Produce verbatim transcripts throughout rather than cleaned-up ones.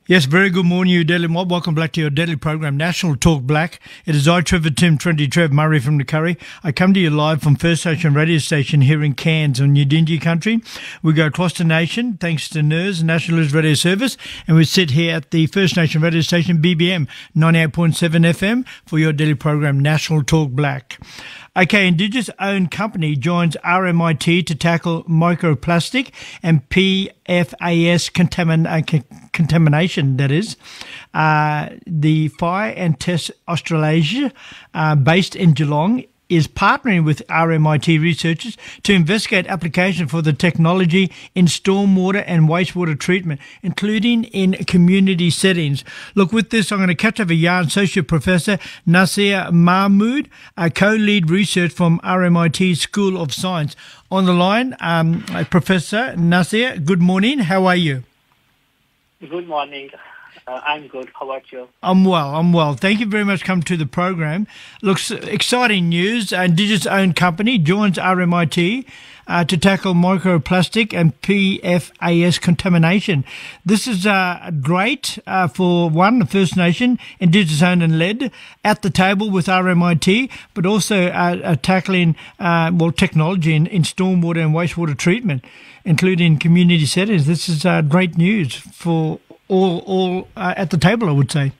Yes, very good morning, you Daily Mob. Welcome back to your daily program, National Talk Black. It is I, Trevor Tim, Trinity Trev Murray from the Curry. I come to you live from First Nation radio station here in Cairns on Yidinji country. We go across the nation thanks to N I R S, National News Radio Service, and we sit here at the First Nation radio station B B M ninety-eight point seven F M for your daily program, National Talk Black. Okay, Indigenous-owned company joins R M I T to tackle microplastic and P F A S contamin- uh, c- contamination, that is. Uh, the Fire and Test Australasia, uh, based in Geelong, is partnering with R M I T researchers to investigate application for the technology in stormwater and wastewater treatment, including in community settings. Look, with this, I'm going to catch up a yarn Associate Professor Nasir Mahmood, a co-lead research from R M I T School of Science. On the line, um, Professor Nasir, good morning. How are you? Good morning. Uh, I'm good. How about you? I'm well. I'm well. Thank you very much for coming to the program. Looks exciting news. An Indigenous-owned company joins R M I T uh, to tackle microplastic and P F A S contamination. This is uh, great uh, for, one, the First Nation, Indigenous-owned and led, at the table with R M I T, but also uh, uh, tackling, uh, well, technology in, in stormwater and wastewater treatment, including community settings. This is uh, great news for all all uh, at the table, I would say.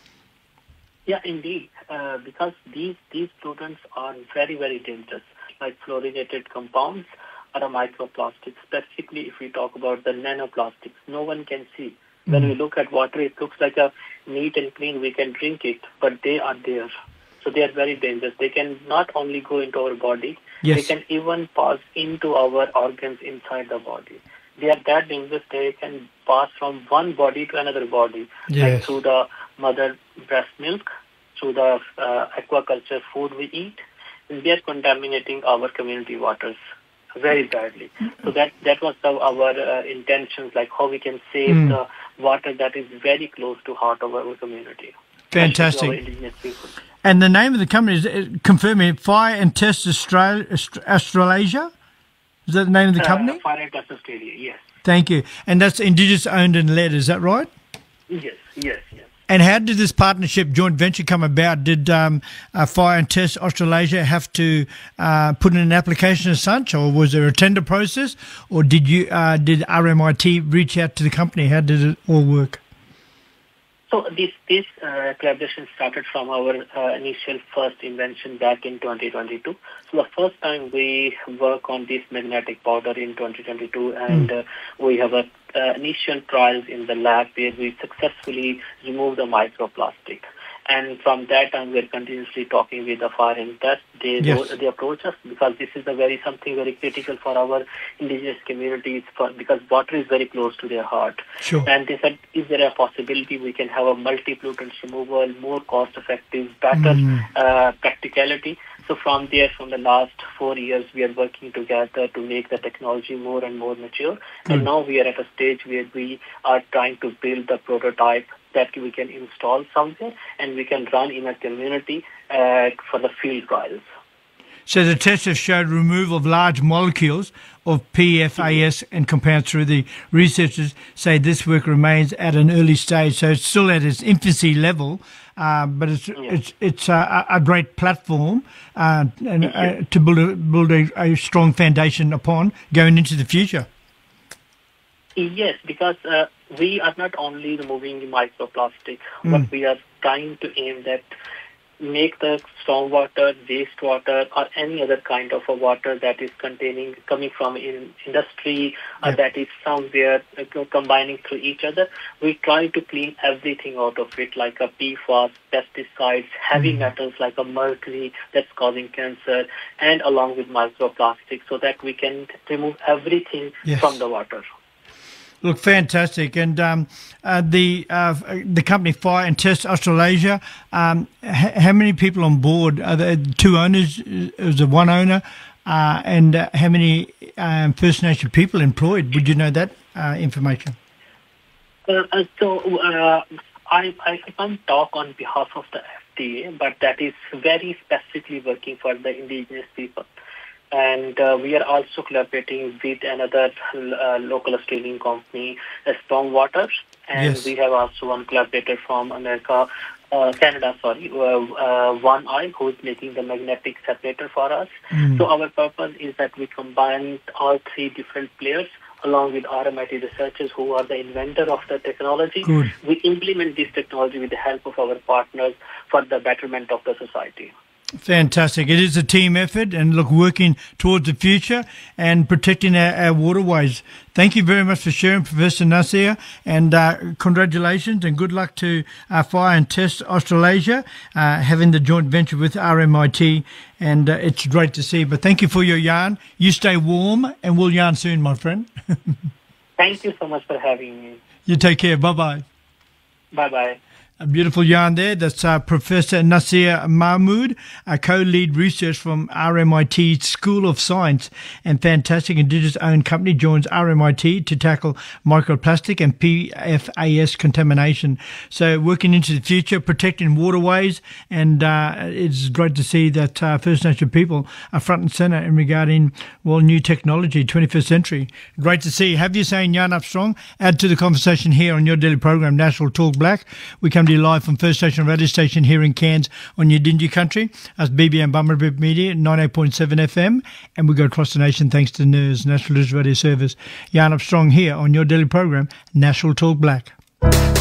Yeah, indeed, uh, because these these pollutants are very, very dangerous, like fluorinated compounds or a microplastic. Specifically, if we talk about the nanoplastics, no one can see. When mm. we look at water, it looks like a neat and clean, we can drink it, but they are there. So they are very dangerous. They can not only go into our body, yes. they can even pass into our organs inside the body. They are that dangerous, they can pass from one body to another body, yes. like through the mother breast milk, through the uh, aquaculture food we eat, and they are contaminating our community waters very badly. Mm-hmm. So that, that was the, our uh, intentions, like how we can save mm. the water that is very close to heart of our community. Fantastic. Our indigenous people. And the name of the company is, uh, confirm me, Fire and Test Australia, Australasia? Is that the name of the company? Uh, Fire and Test Australia, yes. Thank you. And that's Indigenous-owned and led, is that right? Yes, yes, yes. And how did this partnership, joint venture, come about? Did um, uh, Fire and Test Australasia have to uh, put in an application as such, or was there a tender process, or did you uh, did R M I T reach out to the company? How did it all work? So this this uh, collaboration started from our uh, initial first invention back in twenty twenty-two. So the first time we work on this magnetic powder in twenty twenty-two, and mm. uh, we have a uh, initial trials in the lab where we successfully removed the microplastic. And from that time, we're continuously talking with the Fire and Test. They, yes. they approach us because this is a very something very critical for our indigenous communities, for, because water is very close to their heart. Sure. And they said, is there a possibility we can have a multi-pollutant removal, more cost-effective, better mm. uh, practicality? So from there, from the last four years, we are working together to make the technology more and more mature. Mm. And now we are at a stage where we are trying to build the prototype that we can install somewhere and we can run in a community uh, for the field trials. So the tests have showed removal of large molecules of P F A S and compounds through the researchers say this work remains at an early stage. So it's still at its infancy level, uh, but it's yeah. it's it's a, a great platform uh, and, uh, to build a, build a, a strong foundation upon going into the future. Yes, because uh, we are not only removing the microplastic, mm. but we are trying to aim that make the stormwater, wastewater, or any other kind of a water that is containing, coming from in industry, yeah. or that is somewhere uh, combining through each other. We try to clean everything out of it, like a P FAS, pesticides, heavy mm. metals like a mercury that's causing cancer, and along with microplastic, so that we can remove everything yes. from the water. Look, fantastic. And um, uh, the uh, the company Fire and Test Australasia, um, h- how many people on board? Are there two owners? Is there one owner? Uh, and uh, how many um, First Nation people employed? Would you know that uh, information? Uh, uh, so uh, I, I can't talk on behalf of the F D A, but that is very specifically working for the indigenous people. And uh, we are also collaborating with another uh, local Australian company, uh, Stormwater. And yes. we have also one collaborator from America, uh, Canada, sorry, uh, uh, One Eye, who is making the magnetic separator for us. Mm. So our purpose is that we combine all three different players along with R M I T researchers who are the inventor of the technology. Good. We implement this technology with the help of our partners for the betterment of the society. Fantastic. It is a team effort and look, working towards the future and protecting our, our waterways. Thank you very much for sharing, Professor Nasir, and uh, congratulations and good luck to uh, Fire and Test Australasia, uh, having the joint venture with R M I T, and uh, it's great to see. But thank you for your yarn. You stay warm and we'll yarn soon, my friend. Thank you so much for having me. You take care. Bye-bye. Bye-bye. A beautiful yarn there. That's uh, Professor Nasir Mahmood, a co-lead research from R M I T School of Science, and fantastic Indigenous-owned company joins R M I T to tackle microplastic and P F A S contamination. So working into the future, protecting waterways, and uh, it's great to see that uh, First Nation people are front and centre in regarding, well, new technology, twenty-first century. Great to see. Have you saying Yarn Up Strong? Add to the conversation here on your daily program, National Talk Black. We come to live from First Station Radio Station here in Cairns on Yidinji country. That's B B M Bumblebee Media, ninety-eight point seven F M, and we go across the nation thanks to N I R S, National News Radio Service. Yarn Up Strong here on your daily program, National Talk Black.